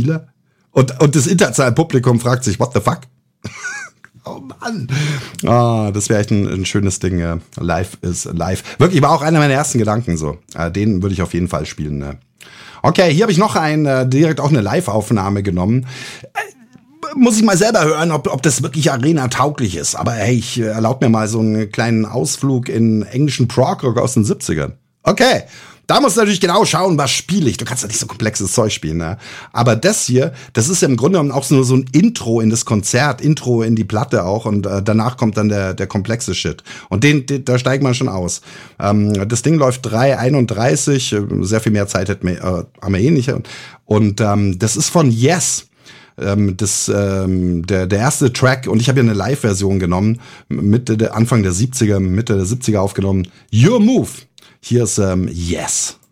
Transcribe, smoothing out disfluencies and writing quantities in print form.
Spieler? Und das internationale Publikum fragt sich, what the fuck? Oh Mann. Das wäre echt ein schönes Ding. Live ist live. Wirklich, war auch einer meiner ersten Gedanken so. Den würde ich auf jeden Fall spielen. Ne? Okay, hier habe ich noch direkt auch eine Live-Aufnahme genommen. Muss ich mal selber hören, ob das wirklich Arena-tauglich ist. Aber hey, ich erlaube mir mal so einen kleinen Ausflug in englischen Prog-Rock aus den 70ern. Okay, da musst du natürlich genau schauen, was spiele ich. Du kannst ja nicht so komplexes Zeug spielen, ne? Aber das hier, das ist ja im Grunde genommen auch nur so ein Intro in das Konzert, Intro in die Platte auch und danach kommt dann der komplexe Shit. Und da steigt man schon aus. Das Ding läuft 3:31, sehr viel mehr Zeit haben wir eh nicht. Und das ist von Yes. Der erste Track, und ich habe ja eine Live-Version genommen, Anfang der 70er, Mitte der 70er aufgenommen. Your Move. Hier ist Yes.